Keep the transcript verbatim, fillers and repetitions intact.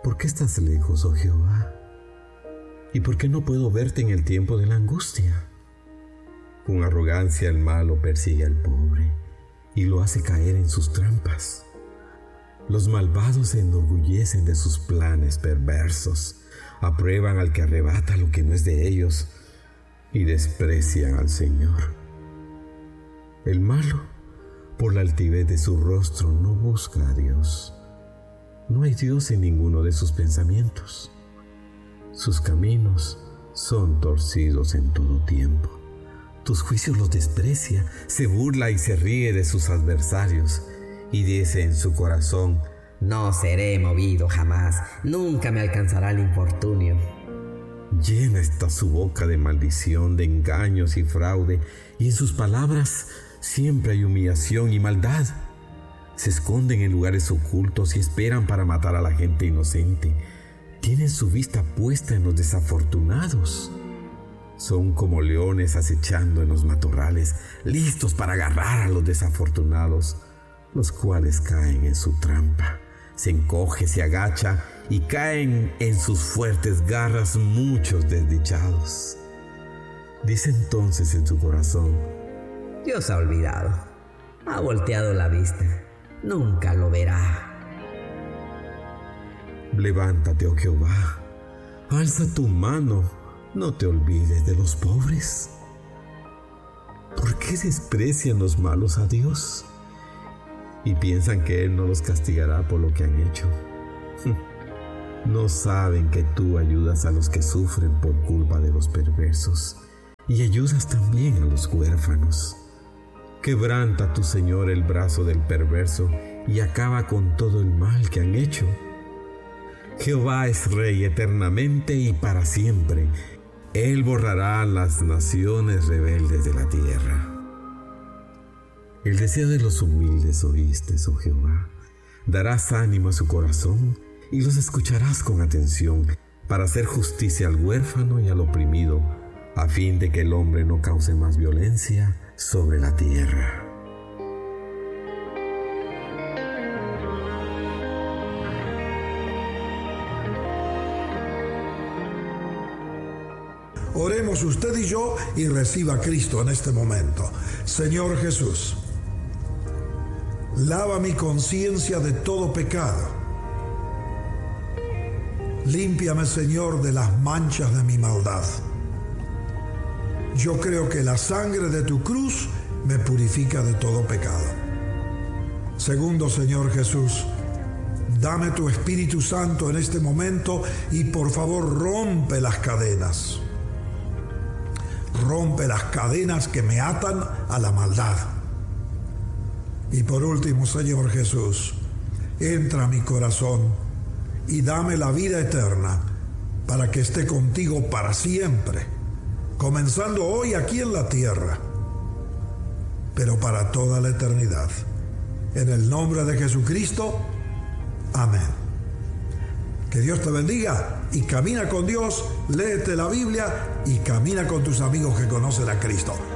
¿por qué estás lejos, oh Jehová? ¿Y por qué no puedo verte en el tiempo de la angustia? Con arrogancia el malo persigue al pobre y lo hace caer en sus trampas. Los malvados se enorgullecen de sus planes perversos, aprueban al que arrebata lo que no es de ellos y desprecian al Señor. El malo, por la altivez de su rostro, no busca a Dios. No hay Dios en ninguno de sus pensamientos. Sus caminos son torcidos en todo tiempo. Tus juicios los desprecia, se burla y se ríe de sus adversarios, y dice en su corazón: no seré movido jamás, nunca me alcanzará el infortunio. Llena está su boca de maldición, de engaños y fraude, y en sus palabras siempre hay humillación y maldad. Se esconden en lugares ocultos y esperan para matar a la gente inocente. Tienen su vista puesta en los desafortunados. Son como leones acechando en los matorrales, listos para agarrar a los desafortunados, los cuales caen en su trampa. Se encoge, se agacha y caen en sus fuertes garras muchos desdichados. Dice entonces en su corazón: Dios ha olvidado, ha volteado la vista, nunca lo verá. Levántate, oh Jehová, alza tu mano. No te olvides de los pobres. ¿Por qué desprecian los malos a Dios? Y piensan que Él no los castigará por lo que han hecho. No saben que tú ayudas a los que sufren por culpa de los perversos y ayudas también a los huérfanos. Quebranta tu Señor el brazo del perverso y acaba con todo el mal que han hecho. Jehová es Rey eternamente y para siempre. Él borrará las naciones rebeldes de la tierra. El deseo de los humildes oíste, oh Jehová. Darás ánimo a su corazón y los escucharás con atención para hacer justicia al huérfano y al oprimido, a fin de que el hombre no cause más violencia sobre la tierra. Oremos usted y yo y reciba a Cristo en este momento. Señor Jesús, lava mi conciencia de todo pecado. Límpiame, Señor, de las manchas de mi maldad. Yo creo que la sangre de tu cruz me purifica de todo pecado. Segundo, Señor Jesús, dame tu Espíritu Santo en este momento y por favor rompe las cadenas. Rompe las cadenas que me atan a la maldad. Y por último, Señor Jesús, entra a mi corazón y dame la vida eterna para que esté contigo para siempre, comenzando hoy aquí en la tierra, pero para toda la eternidad. En el nombre de Jesucristo, amén. Que Dios te bendiga y camina con Dios, léete la Biblia y camina con tus amigos que conocen a Cristo.